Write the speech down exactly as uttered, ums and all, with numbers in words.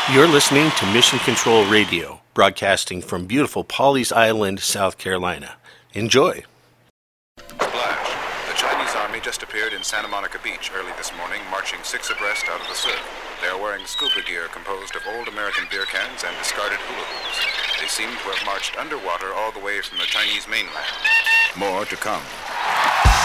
You're listening to Mission Control Radio, broadcasting from beautiful Pawleys Island, South Carolina. Enjoy. Flash. The Chinese army just appeared in Santa Monica Beach early this morning, marching six abreast out of the surf. They are wearing scuba gear composed of old American beer cans and discarded hula hoops. They seem to have marched underwater all the way from the Chinese mainland. More to come.